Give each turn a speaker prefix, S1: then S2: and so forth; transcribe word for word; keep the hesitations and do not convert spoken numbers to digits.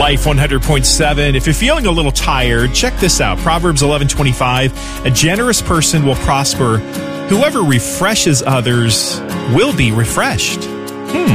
S1: Life one hundred point seven. If you're feeling a little tired, check this out. Proverbs eleven twenty-five. A generous person will prosper. Whoever refreshes others will be refreshed.